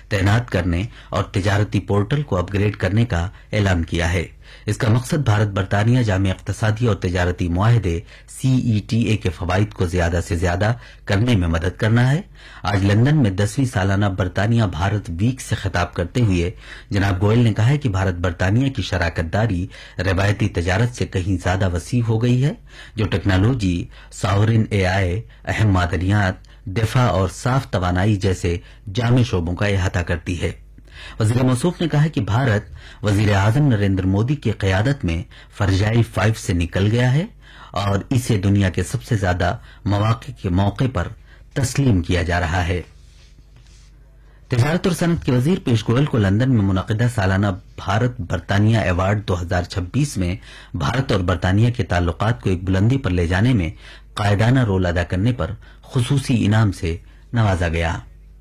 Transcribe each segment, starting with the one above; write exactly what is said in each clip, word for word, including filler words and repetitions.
तैनात करने और तजारती पोर्टल को अपग्रेड करने का ऐलान किया है। इसका मकसद भारत बरतानिया जामी इक्तसादी और तजारती मुआहदे सीईटीए के फवाइद को ज्यादा से ज्यादा करने में मदद करना है। आज लंदन में दसवीं सालाना बरतानिया भारत वीक से खिताब करते हुए जनाब गोयल ने कहा है कि भारत बरतानिया की शराकतदारी रवायती तजारत से कहीं ज्यादा वसी हो गई है, जो टेक्नोलॉजी, सॉवरेन एआई, अहम मादनियात, दिफा और साफ तवानाई जैसे जामे शोबों का अहाता करती है। वजीर मौसूफ ने कहा कि भारत वजीर आजम नरेंद्र मोदी की क़यादत में फरजाई फाइव से निकल गया है और इसे दुनिया के सबसे ज्यादा मौके के मौके पर तस्लीम किया जा रहा है। तजारत और सनत के वजीर पीयूष गोयल को लंदन में मुनक़िदा सालाना भारत बरतानिया अवार्ड दो हजार छब्बीस में भारत और बरतानिया के ताल्लुकात को एक बुलंदी पर ले जाने में कायदाना रोल अदा करने पर खुसूसी इनाम से नवाजा गया।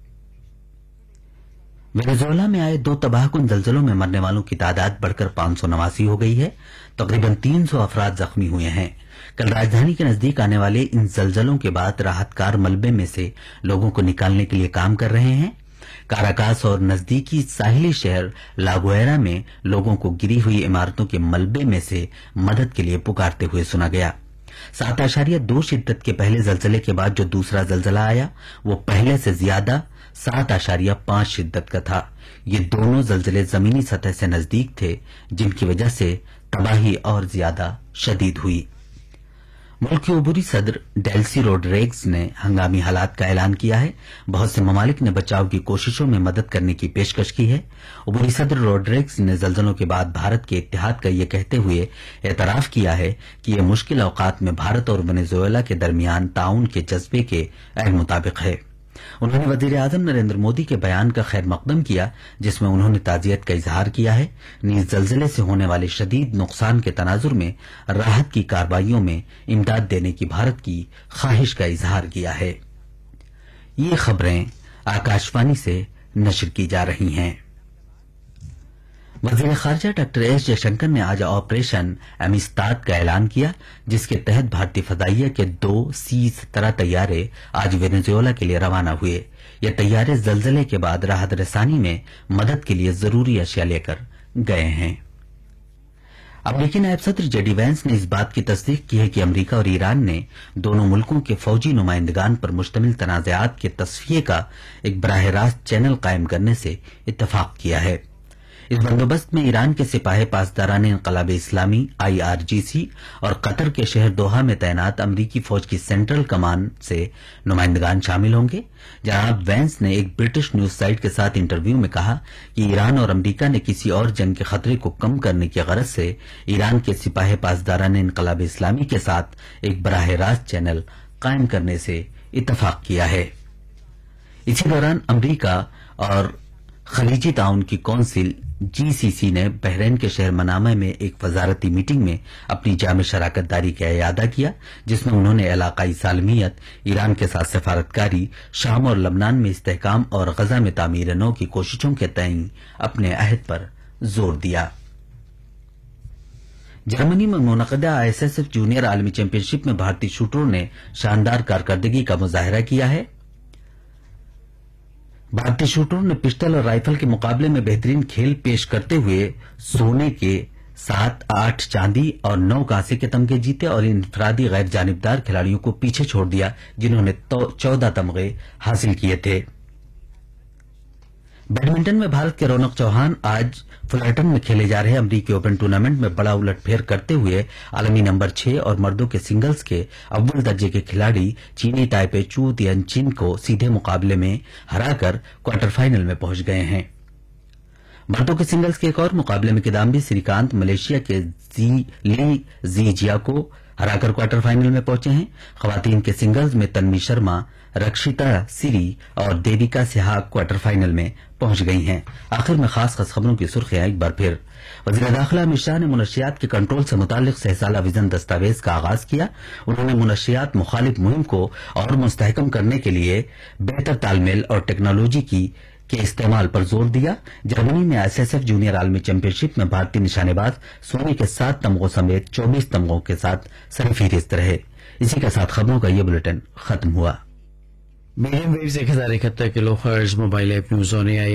वेनेजुएला में आए दो तबाहकुन जलजलों में मरने वालों की तादाद बढ़कर पांच सौ नवासी हो गई है। तकरीबन तीन सौ अफराद जख्मी हुए हैं। कल राजधानी के नजदीक आने वाले इन जलजलों के बाद राहतकार मलबे में से लोगों को निकालने के लिए काम कर रहे हैं। काराकास और नजदीकी साहिली शहर लागुएरा में लोगों को गिरी हुई इमारतों के मलबे में से मदद के लिए पुकारते हुए सुना गया। सात आशारिया दो शिद्दत के पहले जलजले के बाद जो दूसरा जलजला आया वो पहले से ज्यादा सात आशारिया पांच शिद्दत का था। ये दोनों जलजले जमीनी सतह से नजदीक थे, जिनकी वजह से तबाही और ज्यादा शदीद हुई। मुल्क के उबूरी सदर डेल्सी रोड्रिग्स ने हंगामी हालात का ऐलान किया है। बहुत से ममालिक ने बचाव की कोशिशों में मदद करने की पेशकश की है। उबूरी सदर रोड्रिग्स ने जलजलों के बाद भारत के इत्तेहाद का ये कहते हुए एतराफ किया है कि यह मुश्किल औकात में भारत और वेनेजुएला के दरमियान ताउन के जज्बे के अहद मुताबिक है। उन्होंने वजीर आजम नरेंद्र मोदी के बयान का खैर मकदम किया, जिसमें उन्होंने ताजियत का इजहार किया है। नीज जलजिले से होने वाले शदीद नुकसान के तनाजुर में राहत की कार्रवाइयों में इमदाद देने की भारत की ख्वाहिश का इजहार किया है। ये खबरें आकाशवाणी से नशर की जा रही हैं। वजीर खारजा डॉक्टर एस जयशंकर ने आज ऑपरेशन एमिस्ताद का ऐलान किया, जिसके तहत भारतीय फदाइया के दो सी सत्रह तैयारे आज वेनेजुएला के लिए रवाना हुए। ये तैयारे जलजले के बाद राहत रसानी में मदद के लिए जरूरी अशिया लेकर गए हैं। अमरीकी नायब सदर जेडी वैंस ने इस बात की तस्दीक की है कि अमरीका और ईरान ने दोनों मुल्कों के फौजी नुमाइंदगान पर मुश्तमिल तनाज़ात के तस्फिये का एक बराह रास्त चैनल कायम करने से इत्तफाक किया है। इस बंदोबस्त में ईरान के सिपाही पासदारान इनकलाब इस्लामी आईआरजीसी और कतर के शहर दोहा में तैनात अमरीकी फौज की सेंट्रल कमान से नुमाइंदगान शामिल होंगे। जनाब वैंस ने एक ब्रिटिश न्यूज साइट के साथ इंटरव्यू में कहा कि ईरान और अमरीका ने किसी और जंग के खतरे को कम करने की गरज से ईरान के सिपाही पासदारान इनकलाब इस्लामी के साथ एक बराह रास्त चैनल कायम करने से इत्तफाक किया है। इसी दौरान अमरीका और खलीजी ताउन की कौंसिल जीसीसी ने बहरीन के शहर मनामा में एक वजारती मीटिंग में अपनी जामे शराकतदारी का इयादा किया, जिसमें उन्होंने इलाकाई सालमियत, ईरान के साथ सफारतकारी, शाम और लबनान में इस्तेहकाम और गजा में तामीर नौ की कोशिशों के तय अपने अहद पर जोर दिया। जर्मनी में मुनक़िदा आईएसएसएफ जूनियर आलमी चैंपियनशिप में भारतीय शूटरों ने शानदार कारकर्दगी का मुजाहरा किया है। भारतीय शूटरों ने पिस्टल और राइफल के मुकाबले में बेहतरीन खेल पेश करते हुए सोने के सात, आठ चांदी और नौ कांसे के तमगे जीते और इनफरादी गैर जानिबदार खिलाड़ियों को पीछे छोड़ दिया, जिन्होंने चौदह तमगे हासिल किए थे। बैडमिंटन में भारत के रौनक चौहान आज फुलर्टन में खेले जा रहे अमरीकी ओपन टूर्नामेंट में बड़ा उलटफेर करते हुए आलमी नंबर छह और मर्दों के सिंगल्स के अव्वल दर्जे के खिलाड़ी चीनी ताइपे चू तियानचिन को सीधे मुकाबले में हराकर क्वार्टर फाइनल में पहुंच गए हैं। मर्दों के सिंगल्स के एक और मुकाबले में किदाम्बी श्रीकांत मलेशिया के जी ली जीजिया को हराकर क्वार्टर फाइनल में पहुंचे हैं। खवातीन के सिंगल्स में तन्वी शर्मा, रक्षिता सिरी और देविका सिहाग क्वार्टर फाइनल में पहुंच गई हैं। आखिर में खास खास खबरों की सुर्खियां एक बार फिर। वज़ीर दाखिला अमित शाह ने मुनशियात के कंट्रोल से मुतालिक छह साला विजन दस्तावेज का आगाज किया। उन्होंने मुनशियात मुखालिफ मुहिम को और मुस्तहकम करने के लिए बेहतर तालमेल और टेक्नोलॉजी की के इस्तेमाल पर जोर दिया। जर्मनी में आईएसएसएफ जूनियर आलमी चैंपियनशिप में भारतीय निशानेबाज सोने के सात तमगों समेत चौबीस तमगों के साथ सरफहरिस्त रहे। इसी के साथ खबरों का ये बुलेटिन खत्म हुआ। मीडियम वेव एक हजार इकहत्तर kilo hertz mobile app news on AI